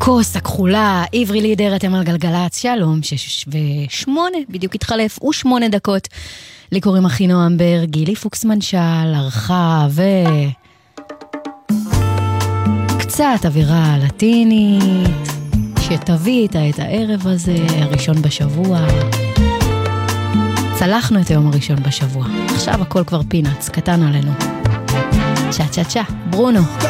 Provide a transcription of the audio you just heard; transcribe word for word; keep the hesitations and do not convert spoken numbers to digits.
הכוס הכחולה, עברי לידר, אתם על גלגלצ, שלום, שש ושמונה, בדיוק התחלף, ושמונה דקות. לי קוראים אחי נועם בר, גילי פוקסמן של, ערכה ו... קצת אווירה לטינית, שתביא איתה את הערב הזה, הראשון בשבוע. צלחנו את היום הראשון בשבוע, עכשיו הכל כבר פינץ, קטן עלינו. צ'ה צ'ה צ'ה, ברונו.